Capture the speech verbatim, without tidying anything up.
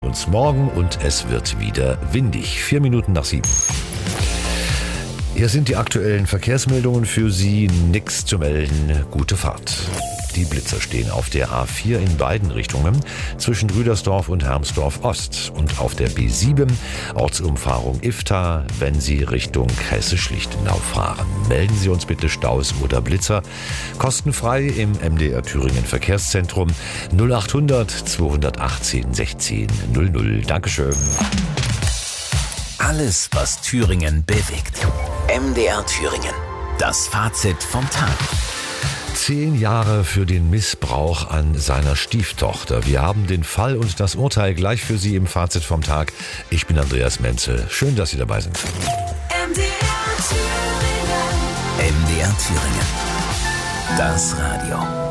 uns morgen und es wird wieder windig. Vier Minuten nach sieben. Hier sind die aktuellen Verkehrsmeldungen für Sie. Nix zu melden. Gute Fahrt. Die Blitzer stehen auf der A vier in beiden Richtungen zwischen Rüdersdorf und Hermsdorf Ost und auf der B sieben Ortsumfahrung Ifta, wenn Sie Richtung Hessisch-Lichtenau fahren. Melden Sie uns bitte Staus oder Blitzer. Kostenfrei im M D R Thüringen Verkehrszentrum null achthundert zweihundertachtzehn sechzehn null null. Dankeschön. Alles, was Thüringen bewegt. M D R Thüringen. Das Fazit vom Tag. Zehn Jahre für den Missbrauch an seiner Stieftochter. Wir haben den Fall und das Urteil gleich für Sie im Fazit vom Tag. Ich bin Andreas Menzel. Schön, dass Sie dabei sind. M D R Thüringen. M D R Thüringen. Das Radio.